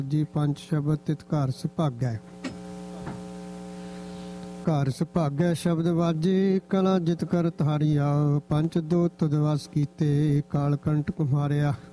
ਜੀ ਪੰਜ ਸ਼ਬਦ ਤਿਤ ਘਰ ਸੁਭਾਗੈ। ਘਰ ਸੁਭਾਗੈ ਸ਼ਬਦ ਵਾਜੇ ਕਲਾ ਜਿਤ ਕਰ ਧਾਰਿਆ। ਪੰਚ ਦੋ ਤੁਧ ਵਸ ਕੀਤੇ ਕਾਲ ਕੰਟਕ ਮਾਰਿਆ।